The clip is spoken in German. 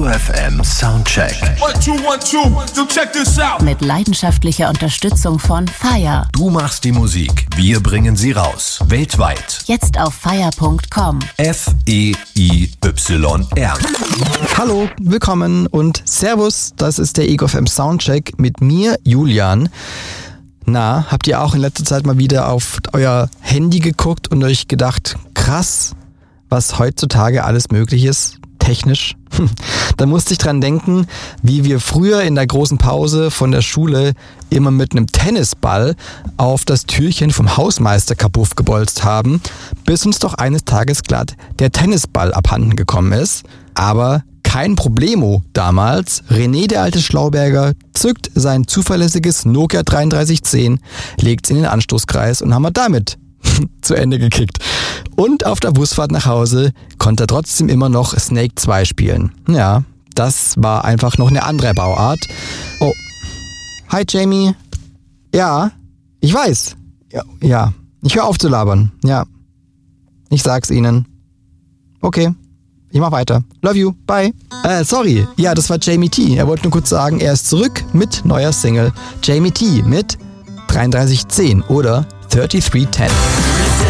Ego FM Soundcheck. 1, 2, 1, 2, so check this out. Mit leidenschaftlicher Unterstützung von FIRE. Du machst die Musik, wir bringen sie raus. Weltweit. Jetzt auf FIRE.com. FEIYR. Hallo, willkommen und Servus, das ist der Ego FM Soundcheck mit mir, Julian. Na, habt ihr auch in letzter Zeit mal wieder auf euer Handy geguckt und euch gedacht, krass, was heutzutage alles möglich ist, technisch? Da musste ich dran denken, wie wir früher in der großen Pause von der Schule immer mit einem Tennisball auf das Türchen vom Hausmeister kaputt gebolzt haben, bis uns doch eines Tages glatt der Tennisball abhanden gekommen ist. Aber kein Problemo damals. René, der alte Schlauberger, zückt sein zuverlässiges Nokia 3310, legt es in den Anstoßkreis und haben wir damit zu Ende gekickt. Und auf der Busfahrt nach Hause konnte er trotzdem immer noch Snake 2 spielen. Ja, das war einfach noch eine andere Bauart. Oh, hi Jamie. Ja, ich weiß. Ja, ich höre auf zu labern. Ja, ich sag's Ihnen. Okay. Ich mach weiter. Love you. Bye. Sorry. Ja, das war Jamie T. Er wollte nur kurz sagen, er ist zurück mit neuer Single. Jamie T mit 3310 oder 3310.